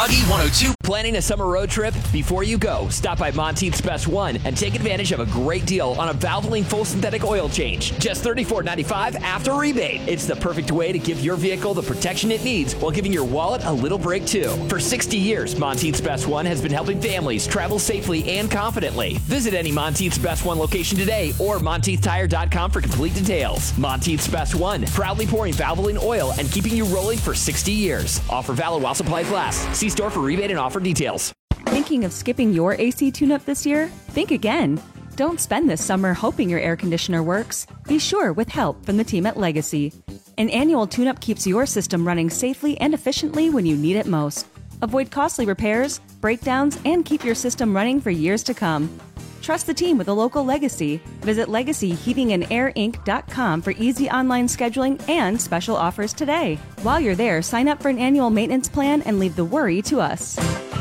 Froggy 102. Planning a summer road trip? Before you go, stop by Monteith's Best One and take advantage of a great deal on a Valvoline full synthetic oil change. Just $34.95 after rebate. It's the perfect way to give your vehicle the protection it needs while giving your wallet a little break too. For 60 years, Monteith's Best One has been helping families travel safely and confidently. Visit any Monteith's Best One location today or MonteithTire.com for complete details. Monteith's Best One, proudly pouring Valvoline oil and keeping you rolling for 60 years. Offer valid while supplies last. See store for rebate and offer details. Thinking of skipping your AC tune-up this year? Think again. Don't spend this summer hoping your air conditioner works. Be sure with help from the team at Legacy. An annual tune-up keeps your system running safely and efficiently when you need it most. Avoid costly repairs, breakdowns, and keep your system running for years to come. Trust the team with a local Legacy. Visit LegacyHeatingandAirInc.com for easy online scheduling and special offers today. While you're there, sign up for an annual maintenance plan and leave the worry to us.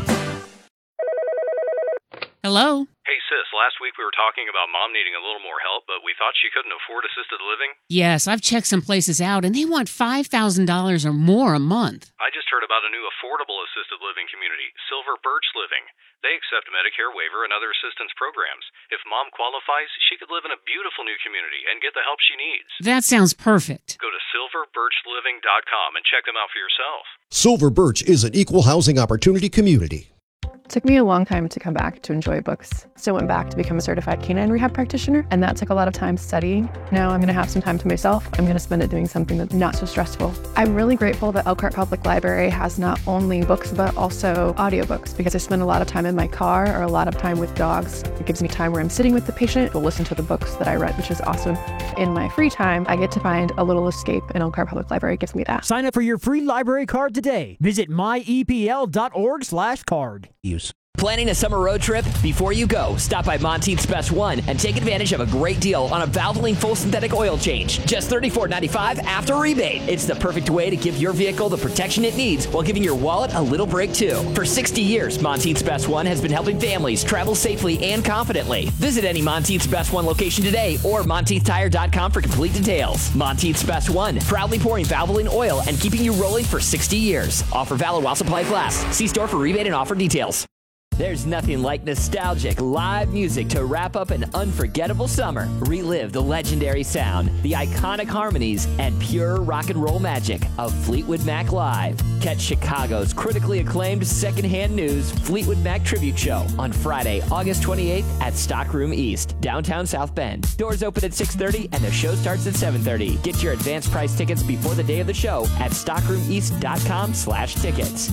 Hello? Hey, sis, last week we were talking about Mom needing a little more help, but we thought she couldn't afford assisted living. Yes, I've checked some places out, and they want $5,000 or more a month. I just heard about a new affordable assisted living community, Silver Birch Living. They accept Medicare waiver and other assistance programs. If Mom qualifies, she could live in a beautiful new community and get the help she needs. That sounds perfect. Go to silverbirchliving.com and check them out for yourself. Silver Birch is an equal housing opportunity community. It took me a long time to come back to enjoy books. So I went back to become a certified canine rehab practitioner, and that took a lot of time studying. Now I'm going to have some time to myself. I'm going to spend it doing something that's not so stressful. I'm really grateful that Elkhart Public Library has not only books, but also audiobooks, because I spend a lot of time in my car or a lot of time with dogs. It gives me time where I'm sitting with the patient to listen to the books that I read, which is awesome. In my free time, I get to find a little escape, and Elkhart Public Library gives me that. Sign up for your free library card today. Visit myepl.org/card. Planning a summer road trip? Before you go, stop by Monteith's Best One and take advantage of a great deal on a Valvoline full synthetic oil change. Just $34.95 after rebate. It's the perfect way to give your vehicle the protection it needs while giving your wallet a little break too. For 60 years, Monteith's Best One has been helping families travel safely and confidently. Visit any Monteith's Best One location today or MonteithTire.com for complete details. Monteith's Best One, proudly pouring Valvoline oil and keeping you rolling for 60 years. Offer valid while supplies last. See store for rebate and offer details. There's nothing like nostalgic live music to wrap up an unforgettable summer. Relive the legendary sound, the iconic harmonies, and pure rock and roll magic of Fleetwood Mac Live. Catch Chicago's critically acclaimed secondhand news Fleetwood Mac Tribute Show on Friday, August 28th at Stockroom East, downtown South Bend. Doors open at 6:30 and the show starts at 7:30. Get your advance price tickets before the day of the show at stockroomeast.com/tickets.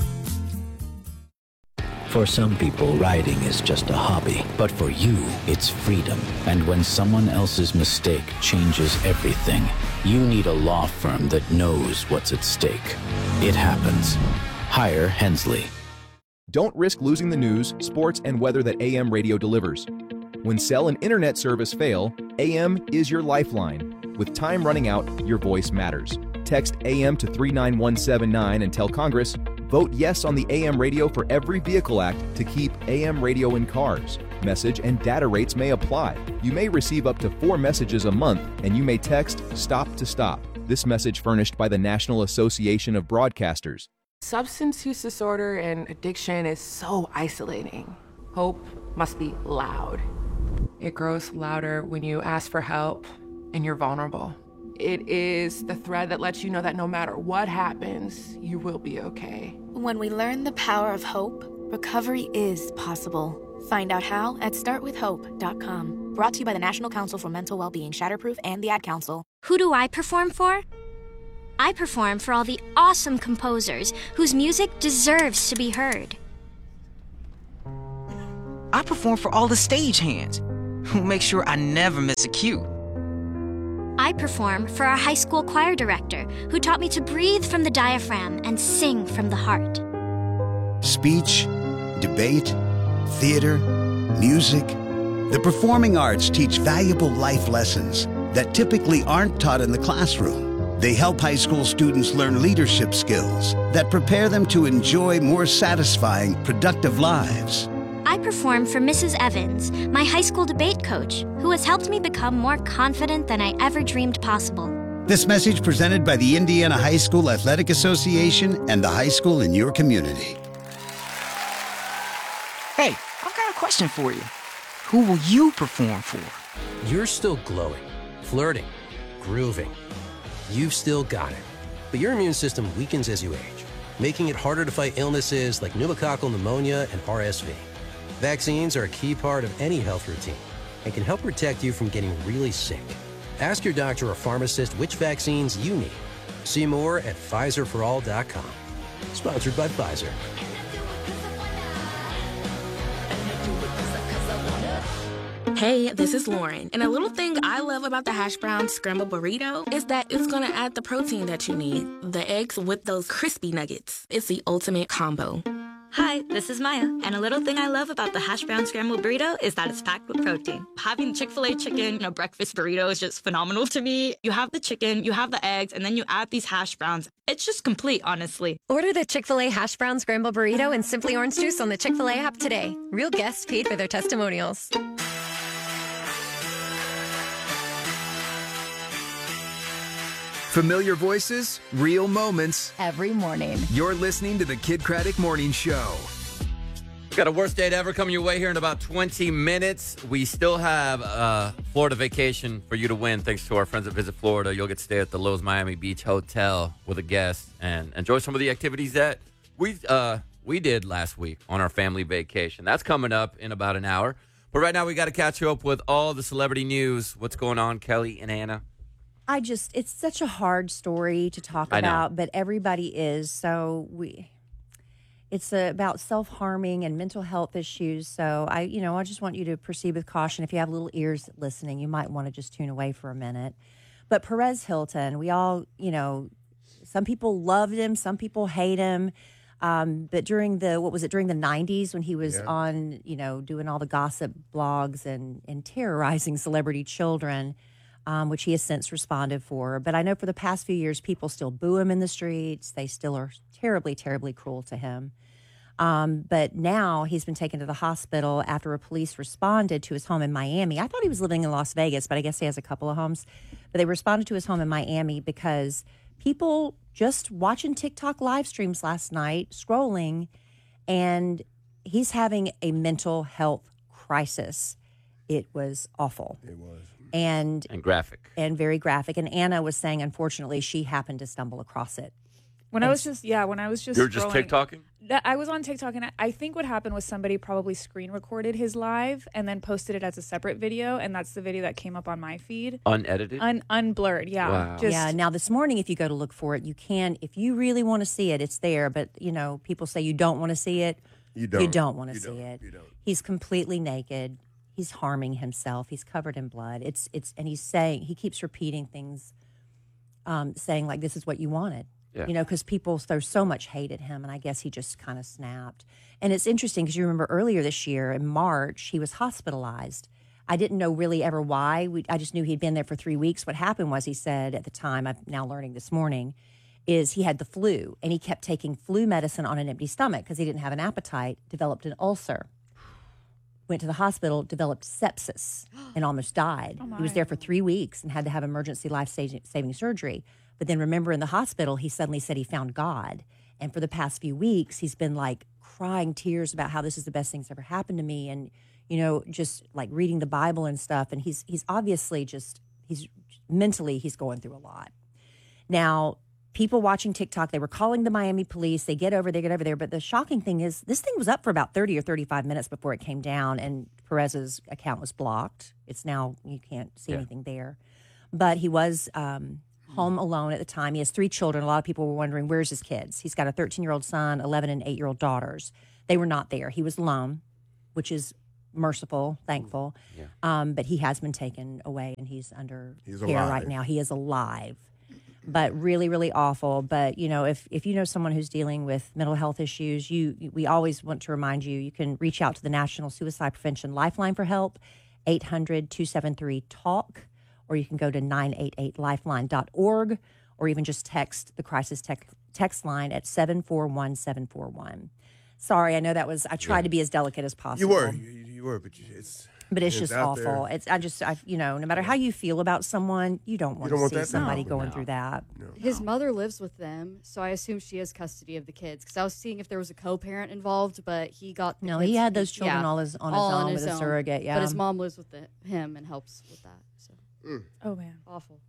For some people, riding is just a hobby, but for you, it's freedom. And when someone else's mistake changes everything, you need a law firm that knows what's at stake. It happens. Hire Hensley. Don't risk losing the news, sports, and weather that AM radio delivers. When cell and internet service fail, AM is your lifeline. With time running out, your voice matters. Text AM to 39179 and tell Congress, vote yes on the AM radio for every vehicle act to keep AM radio in cars. Message and data rates may apply. You may receive up to 4 messages a month, and you may text STOP to STOP. This message furnished by the National Association of Broadcasters. Substance use disorder and addiction is so isolating. Hope must be loud. It grows louder when you ask for help and you're vulnerable. It is the thread that lets you know that no matter what happens, you will be okay. When we learn the power of hope, recovery is possible. Find out how at startwithhope.com. Brought to you by the National Council for Mental Wellbeing, Shatterproof, and the Ad Council. Who do I perform for? I perform for all the awesome composers whose music deserves to be heard. I perform for all the stagehands who make sure I never miss a cue. I perform for our high school choir director, who taught me to breathe from the diaphragm and sing from the heart. Speech, debate, theater, music. The performing arts teach valuable life lessons that typically aren't taught in the classroom. They help high school students learn leadership skills that prepare them to enjoy more satisfying, productive lives. I perform for Mrs. Evans, my high school debate coach, who has helped me become more confident than I ever dreamed possible. This message presented by the Indiana High School Athletic Association and the high school in your community. Hey, I've got a question for you. Who will you perform for? You're still glowing, flirting, grooving. You've still got it. But your immune system weakens as you age, making it harder to fight illnesses like pneumococcal pneumonia and RSV. Vaccines are a key part of any health routine and can help protect you from getting really sick. Ask your doctor or pharmacist which vaccines you need. See more at PfizerForAll.com. Sponsored by Pfizer. Hey, this is Lauren, and a little thing I love about the hash brown scrambled burrito is that it's gonna add the protein that you need. The eggs with those crispy nuggets. It's the ultimate combo. Hi, this is Maya, and a little thing I love about the hash brown scrambled burrito is that it's packed with protein. Having Chick-fil-A chicken in a breakfast burrito is just phenomenal to me. You have the chicken, you have the eggs, and then you add these hash browns. It's just complete, honestly. Order the Chick-fil-A hash brown scrambled burrito and Simply Orange Juice on the Chick-fil-A app today. Real guests paid for their testimonials. Familiar voices, real moments. Every morning. You're listening to the Kid Craddock Morning Show. Got a worst date ever coming your way here in about 20 minutes. We still have a Florida vacation for you to win thanks to our friends at Visit Florida. You'll get to stay at the Lowe's Miami Beach Hotel with a guest and enjoy some of the activities that we did last week on our family vacation. That's coming up in about an hour. But right now we got to catch you up with all the celebrity news. What's going on, Kelly and Anna? It's such a hard story to talk about, but everybody is. So it's about self-harming and mental health issues. So I just want you to proceed with caution. If you have little ears listening, you might want to just tune away for a minute. But Perez Hilton, we all, some people loved him, some people hate him. But during the 90s when he was on, doing all the gossip blogs and terrorizing celebrity children, which he has since responded for. But I know for the past few years, people still boo him in the streets. They still are terribly, terribly cruel to him. But now he's been taken to the hospital after a police responded to his home in Miami. I thought he was living in Las Vegas, but I guess he has a couple of homes. But they responded to his home in Miami because people just watching TikTok live streams last night, scrolling, and he's having a mental health crisis. It was awful. It was. And graphic. And very graphic. And Anna was saying, unfortunately, she happened to stumble across it. When I was just You were just TikToking? I was on TikTok, and I think what happened was somebody probably screen recorded his live and then posted it as a separate video, and that's the video that came up on my feed. Unedited? Unblurred, yeah. Wow. Now this morning, if you go to look for it, you can. If you really want to see it, it's there. But, people say you don't want to see it. You don't. You don't want to see it. You don't. He's completely naked. He's harming himself. He's covered in blood. And he's saying, he keeps repeating things, saying like, this is what you wanted. Yeah. Because people throw so much hate at him, and I guess he just kind of snapped. And it's interesting because you remember earlier this year in March, he was hospitalized. I didn't know really ever why. I just knew he'd been there for 3 weeks. What happened was, he said at the time, I'm now learning this morning, is he had the flu, and he kept taking flu medicine on an empty stomach because he didn't have an appetite, developed an ulcer. Went to the hospital, developed sepsis, and almost died. He was there for 3 weeks and had to have emergency life-saving surgery. But then remember, in the hospital, he suddenly said he found God. And for the past few weeks, he's been like crying tears about how this is the best thing that's ever happened to me. And, just like reading the Bible and stuff. And he's obviously he's mentally going through a lot. Now, people watching TikTok, they were calling the Miami police. They get over there. But the shocking thing is, this thing was up for about 30 or 35 minutes before it came down, and Perez's account was blocked. It's now, you can't see anything there. But he was home alone at the time. He has 3 children. A lot of people were wondering, where's his kids? He's got a 13-year-old son, 11 and 8-year-old daughters. They were not there. He was alone, which is merciful, thankful. Yeah. But he has been taken away, and he's under care alive right now. He is alive. But really, really awful. But, if you know someone who's dealing with mental health issues, we always want to remind you, you can reach out to the National Suicide Prevention Lifeline for help, 800-273-TALK, or you can go to 988lifeline.org, or even just text the crisis text line at 741-741. Sorry, I know I tried to be as delicate as possible. You were, but But it's just out awful. there. No matter how you feel about someone, you don't want to see that somebody to going through that. His mother lives with them, so I assume she has custody of the kids. Because I was seeing if there was a co-parent involved, but he got No, he had those children all on his own with a surrogate. Yeah, but his mom lives with him and helps with that. So, oh man, awful.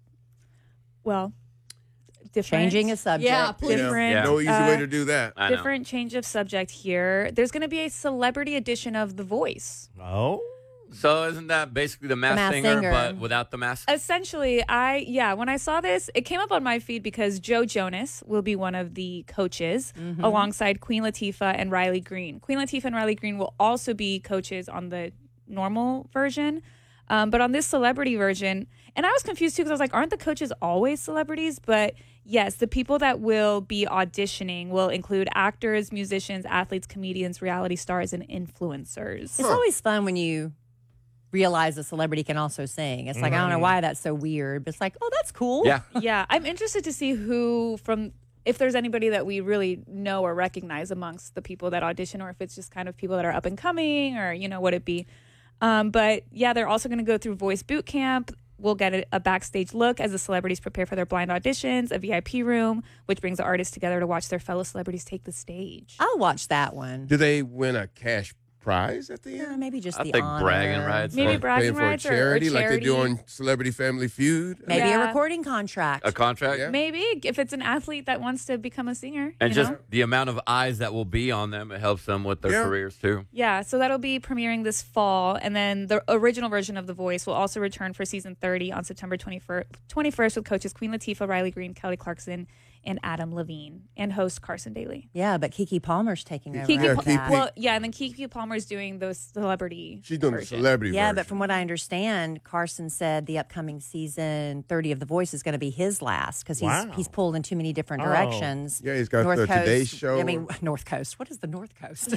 Well, different. Changing a subject. Yeah, please. Different. No easy way to do that. Different change of subject here. There's going to be a celebrity edition of The Voice. Oh. So isn't that basically the Masked Singer, but without the mask? Essentially, when I saw this, it came up on my feed because Joe Jonas will be one of the coaches alongside Queen Latifah and Riley Green. Queen Latifah and Riley Green will also be coaches on the normal version. But on this celebrity version, and I was confused too because I was like, aren't the coaches always celebrities? But yes, the people that will be auditioning will include actors, musicians, athletes, comedians, reality stars, and influencers. It's always fun when you realize a celebrity can also sing. It's like, I don't know why that's so weird, but it's like, oh, that's cool. Yeah. Yeah, I'm interested to see if there's anybody that we really know or recognize amongst the people that audition, or if it's just kind of people that are up and coming, or, would it be? But yeah, they're also going to go through Voice Boot Camp. We'll get a backstage look as the celebrities prepare for their blind auditions, a VIP room, which brings the artists together to watch their fellow celebrities take the stage. I'll watch that one. Do they win a cash prize at the end? Maybe just I the think honor. bragging rights. Maybe bragging rights for a charity, or like they do charity. on Celebrity Family Feud. Maybe a recording contract. A contract? Maybe if it's an athlete that wants to become a singer. And you just know? the amount of eyes that will be on them, it helps them with their careers too. Yeah, so that'll be premiering this fall. And then the original version of The Voice will also return for season 30 on September 21st with coaches Queen Latifah, Riley Green, Kelly Clarkson, and Adam Levine, and host Carson Daly. Yeah, but Keke Palmer's taking over. And then Keke Palmer's doing those celebrity. She's doing version. the celebrity Yeah, version. but from what I understand, Carson said the upcoming season 30 of The Voice is going to be his last because he's pulled in too many different directions. Yeah, he's got the Today Show. I mean, North Coast. What is the North Coast?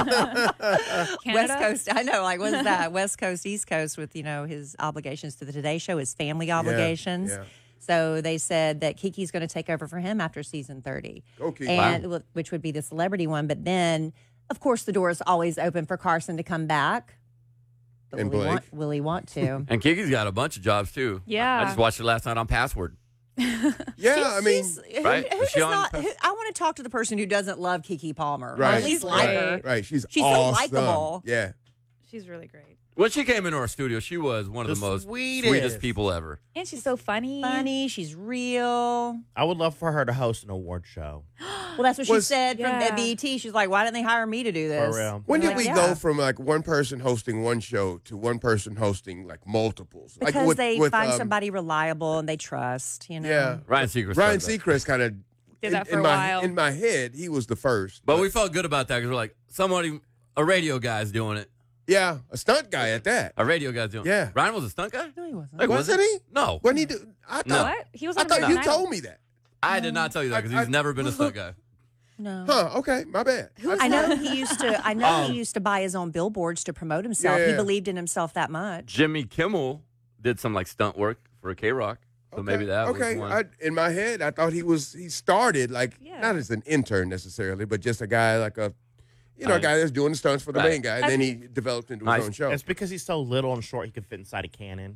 West Canada? Coast. I know. Like, what is that? West Coast, East Coast with, his obligations to the Today Show, his family obligations. Yeah. So they said that Kiki's going to take over for him after season 30. Okay. And which would be the celebrity one. But then, of course, the door is always open for Carson to come back. But And will he want to? And Kiki's got a bunch of jobs too. Yeah. I just watched it last night on Password. Yeah, I mean, right? Who Is she does on not, I want to talk to the person who doesn't love Keke Palmer. Or Right. at least like her. Right. She's so awesome. likable. Yeah. She's really great. When she came into our studio, she was one of the most sweetest people ever. And she's so funny. She's real. I would love for her to host an award show. Well, that's what she said from BET. She's like, why didn't they hire me to do this? For real. When did Like, we yeah. go from like one person hosting one show to one person hosting like multiples? Because like they find somebody reliable and they trust, Yeah. Ryan Seacrest. Ryan Seacrest kind of did that for a while. In my head, he was the first. But we felt good about that because we're like, a radio guy's doing it. Yeah, a stunt guy at that. A radio guy's doing it. Yeah. Ryan was a stunt guy? No, he wasn't. Like, Wasn't he? No. When he do? I thought, No. What? He was I on thought American you Idol. told me that. I did not tell you that because he's never been a stunt guy. No. Huh? Okay, my bad. I know he used to. He used to buy his own billboards to promote himself. He Yeah. believed in himself that much. Jimmy Kimmel did some like stunt work for K-Rock. So maybe that Okay, was one. in my head, I thought he started like not as an intern necessarily, but just a guy like a guy that's doing the stunts for the main guy, and then he developed into his own show. It's because he's so little and short, he could fit inside a cannon.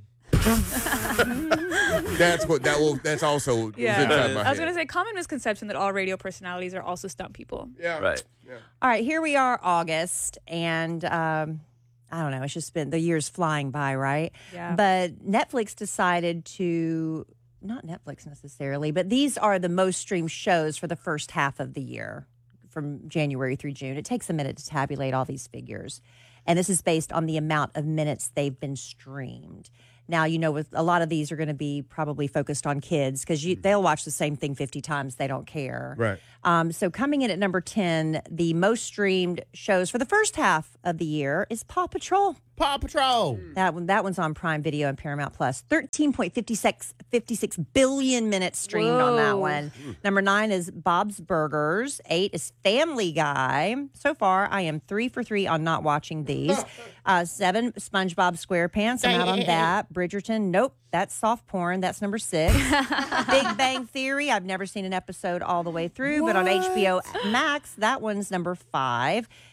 That's also was inside my I was head. going to say, common misconception that all radio personalities are also stunt people. Yeah. Right. Yeah. All right, here we are, August, and I don't know. It's just been the year's flying by, right? Yeah. But Netflix decided to not Netflix necessarily, but these are the most streamed shows for the first half of the year, from January through June. It takes a minute to tabulate all these figures, and this is based on the amount of minutes they've been streamed. Now, with a lot of these are going to be probably focused on kids because they'll watch the same thing 50 times. They don't care. Right. So coming in at number 10, the most streamed shows for the first half of the year is Paw Patrol. Paw Patrol. That one's on Prime Video and Paramount Plus. 13.56 billion minutes streamed on that Whoa. one. Number 9 is Bob's Burgers. 8 is Family Guy. So far, I am 3 for 3 on not watching these. 7, SpongeBob SquarePants. I'm out on that. Bridgerton. Nope. That's soft porn. That's number 6. Big Bang Theory. I've never seen an episode all the way through, but on HBO Max, that one's number 5.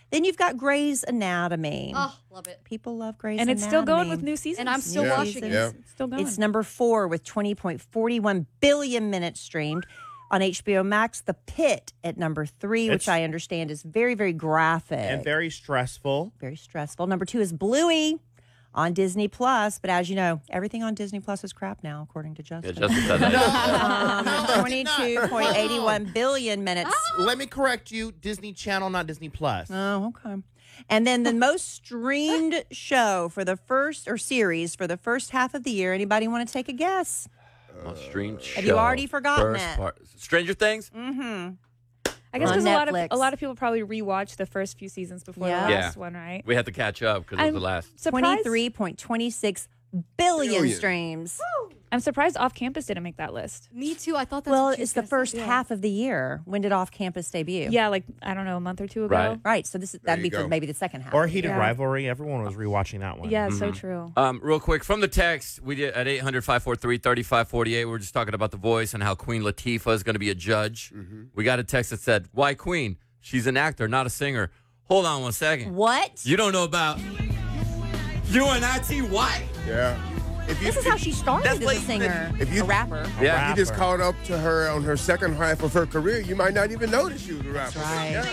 Then you've got Grey's Anatomy. Oh, love it. People love Grey's And Anatomy. it's still going with new seasons. And I'm still watching it. Yeah. It's still going. It's number 4 with 20.41 billion minutes streamed. On HBO Max, The Pit at number 3, which I understand is very, very graphic. And very stressful. Very stressful. Number 2 is Bluey on Disney Plus. But as you know, everything on Disney Plus is crap now, according to Justin. Yeah, Justin said that. 22.81 billion minutes. Let me correct you. Disney Channel, not Disney Plus. Oh, okay. And then the most streamed show for the first, or series for the first half of the year. Anybody want to take a guess? Streamed Have you already forgotten first it? part. Stranger Things? Mm-hmm. I guess On because Netflix. a lot of people probably rewatch the first few seasons before the last one, right? We had to catch up because it was the last. 23.26 billion streams. I'm surprised Off Campus didn't make that list. Me too. I thought that's Well, what you it's the first half of the year. When did Off Campus debut? Yeah, like, I don't know, a month or two ago. Right. So that'd be for maybe the second half. Or Heated Rivalry. Everyone was rewatching that one. Yeah, so true. Real quick, from the text, we did at 800-543-3548. We were just talking about The Voice and how Queen Latifah is going to be a judge. We got a text that said, why Queen? She's an actor, not a singer. Hold on one second. What? You don't know about UNIT? What? Yeah. This is how she started as a singer, a rapper. Yeah, if you just caught up to her on her second half of her career, you might not even notice she was a rapper. That's right. Yeah.